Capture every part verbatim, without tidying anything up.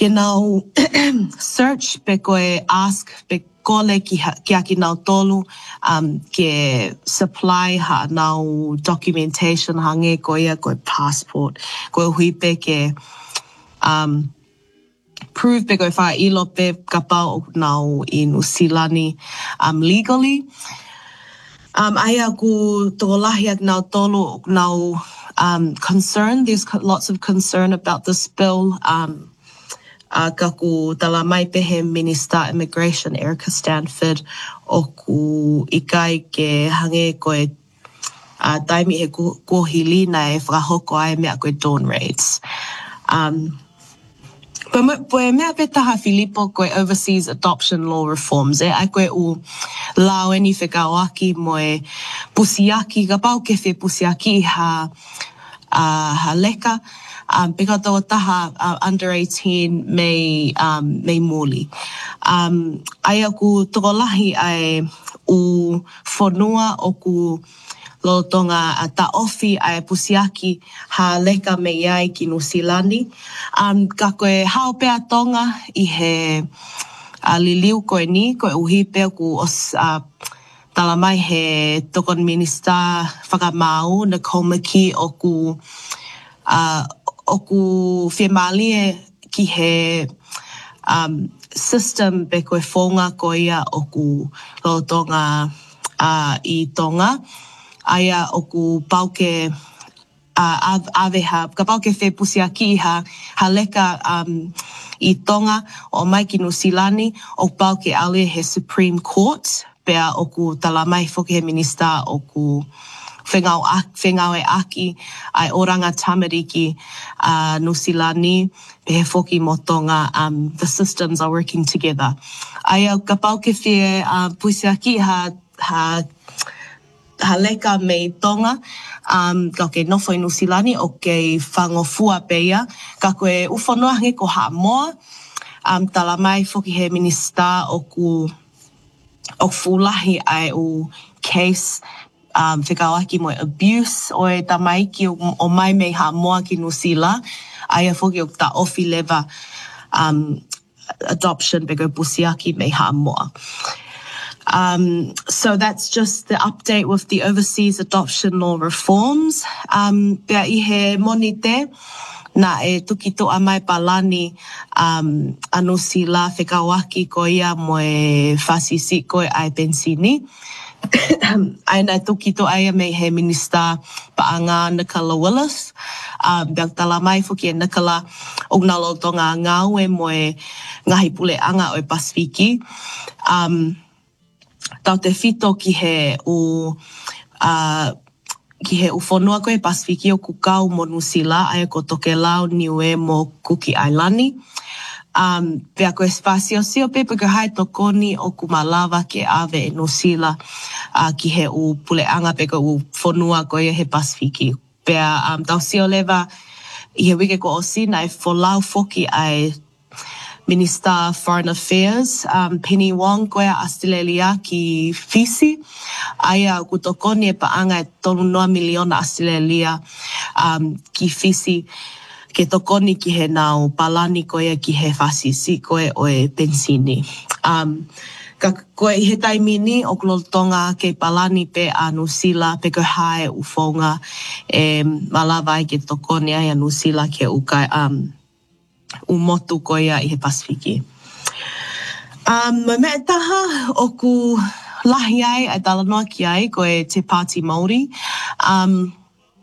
Genau search pe koe ask pe kole ki ki aki nau tolu um ke supply ha nau documentation hange koe koe passport koe hui pe ke um prove pe koe wha ilo pe kapau nau i Nusilani um legally. Um, aia ku tokolahi ak nau tolu nau um concern. There's lots of concern about this bill. Um, uh, kaku talamai pehe Minister Immigration Erica Stanford o ku ikai ke hange koe uh, taimi he kuhili na e whakahoko ai mea koe dawn raids. Um, Poe mea pe taha Filippo koe overseas adoption law reforms. E ai koe u lao eni whekawaki mo e pusiaki, ka pau ke whi pusiaki ha, uh, ha leka. Um, peka tō taha uh, under eighteen mei, um, mei muli. Um, ai aku tokolahi ai u whanua o ku lo tonga uh, ta ofi ai pusiaki ha leka me iai ki Nusilani. Um, ka koe hao pea tonga i he uh, liliu koe ni, koe uhi pea ku os uh, talamai he tokon minister whakamau na komaki o ku uh, o ku whemalie ki he um, system pe koe whonga koe ia o ku lo tonga uh, i tonga. Aia o ku pauke uh, aveha, ka pauke whe pusiaki ha, ha leka um, i tonga o mai ki Nusilani, o pauke aule he Supreme Court, pea o ku talamai whoke he minister o ku whengau, whengau e aki, ai oranga tamariki uh, Nusilani, pe he whoki mo tonga, um, the systems are working together. Aia ka pauke whe uh, pusiaki ha, ha ha leka me tonga, um, ka ke nofo i Nusilani o ke whangofua peia, ka koe uwhanua hange ko Hamoa, um, talamai whoki he minister o ku o fulahi ai o case um, whikawaki mo abuse o e tamaiki o, o mai mei Hamoa ki Nusila, aia whoki o ta ofi leva um, adoption bego pusiaki mei Hamoa. Um, so that's just the update with the overseas adoption law reforms. Um, pea I he monite, na e tuki toa mai palani um, Anusila whekawaki ko ia mo e whasisi ko e ai pensini. Aina tuki toa ia me he minister paanga Nicola Willis. Um, Biang talamai whuki e Nicola o ngalo tonga ngau e mo e ngahi pule anga o e Pasifiki. Um, Tau te whito ki he o uh, ki he uwhanua koe Pasifiki o kukau mo Nusila ai ko toke lau niue mo Kuki Ailani. Um, pea koe spasio sio pepe ko hai tokoni o kumalawa ke ave e Nusila uh, ki he o puleanga pe ko u whanua koe he Pasifiki. Pea um, tau sio lewa I he wike ko o sina e wholau foki ai Minister Foreign Affairs, um, Penny Wong, koe Australia ki Fisi. Aia kutokoni e paanga e tonu noa miliona Australia um, ki Fisi. Ke tokoni ki he nau palani koe ki he fasisi koe o e pensini. Um, ka koe I he taimini o kulotonga ke palani pe a Nusila pe ko hae ufonga e malawai ke tokoni ai a Nusila ke ukai um, u motu koia I he Pasifiki. Um, me me taha o ku lahi ai ai talanoa ki ai koe te Pāti Māori. Um,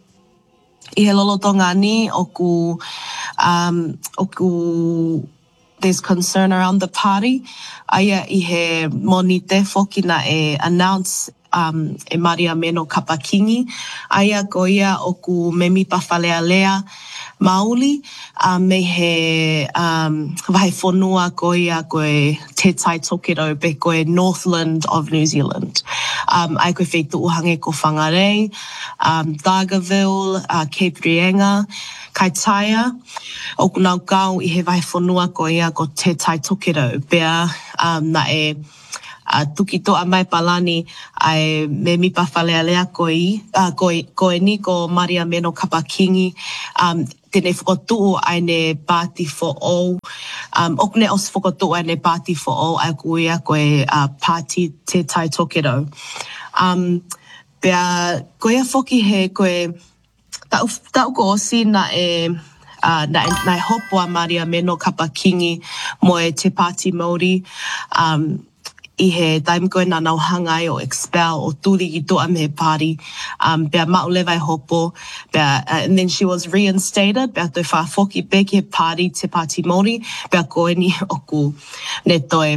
I he lolotonga ni o ku, um, o ku there's concern around the party. Aia I he monite whoki na e announce um, e Maria Meno Kapakingi. Aia ko ia o ku memi pawhalea lea Mauli, um, me he um, wahe whanua ko ia koe te tai tokero pe koe Northland of New Zealand. Um, ai koe whei tuuhange ko Whangarei, um, Dargaville, uh, Cape Reinga, Kaitaia, o kunau kau I he wahe whanua ko ia ko te tai tokero pea um, na e Uh, tuki toa mai palani ai me mi pawhalea lea koi, uh, koi, koe ni ko Maria Meno Kapakingi, um, tene whakotuu ai ne Pāti Fo'ou, Um, okne os whakatoa ne pāti fo'o ai kuia koe uh, pāti te tai tokero. Um, pea koia whoki he koe tau, tau ko osi na e uh, na, na e hopo a Maria Meno Kapakingi mo e te pāti Māori. Um, I he taim koe nā nau hangai o expel o tūri i toa me he pāri. Um, pea mao lewai hopo. Pea, uh, and then she was reinstated. Pea toi wha whoki peke he pāri te pāti Māori. Pea koe ni oku ne toi.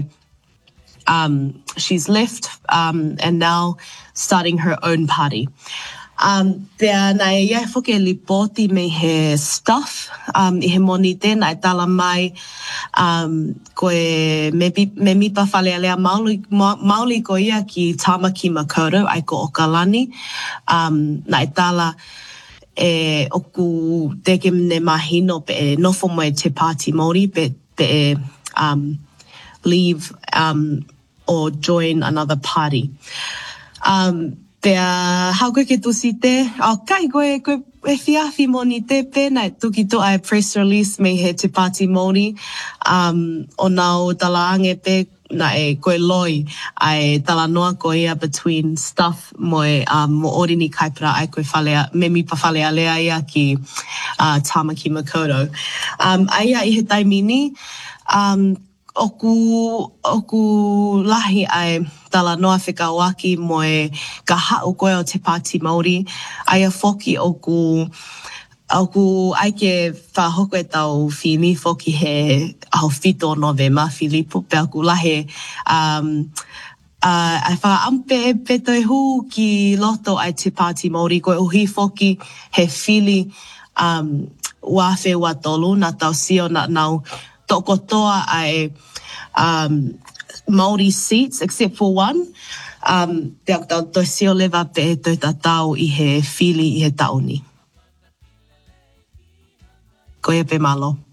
Um, she's left um, and now starting her own party. Um, pea nai iai whoke li pōti me he stuff um, I he moni te nai tala mai um, koe me, me mipa whale alea mauli, ma, mauli ko ia ki Tāmaki Makaurau ai ko Okalani um, nai tala e oku teke ne mahino pe e nofo mo e te pāti Māori pe, pe e um, leave um, or join another party. Um, Pea, hau koe ke tusi te, o kai koe, koe e whiawhi moni te pēnei, tuki to ai press release me he te pāti Māori, um, o nau talaange pe, na e koe loi, ai tala noa ko ia between stuff mo e, um, mo orini kaipara ai koe whalea, me mipa whalea lea ia ki uh, Tāmaki Makaurau. Um, ai ia I he taimini, um, oku, oku lahi ai tala noa whikawaki mo e ka hao koe o te pāti Māori. Aia whoki oku, oku aike whahoko e tau whimi whoki he au whito Novema, Filipo, pe oku lahi um, uh, ai whaampe e petoi hu ki loto ai te pāti Māori. Koe uhi whoki he whili um, wafe wa tolu, na tau sio na nau tokotoa ai um, Māori seats, except for one. Um, te au tau toi sio lewa pe e toi tatau I he whili I he tauni. Koe pe malo.